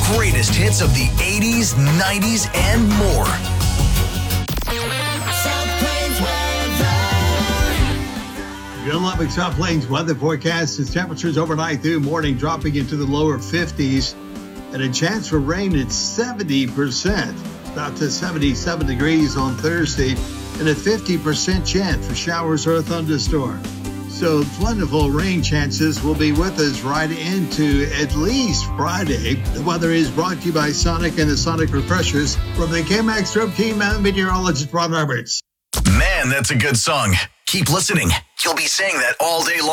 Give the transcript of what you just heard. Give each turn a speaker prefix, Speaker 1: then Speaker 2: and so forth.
Speaker 1: greatest hits of the 80s, 90s, and more.
Speaker 2: Good Lubbock South Plains weather forecast is temperatures overnight through morning dropping into the lower 50s and a chance for rain at 70%, about to 77 degrees on Thursday, and a 50% chance for showers or a thunderstorm. So plentiful rain chances will be with us right into at least Friday. The weather is brought to you by Sonic and the Sonic Refreshers from the KMAX Strobe Team and meteorologist Ron Roberts.
Speaker 1: Man, that's a good song. Keep listening. You'll be saying that all day long.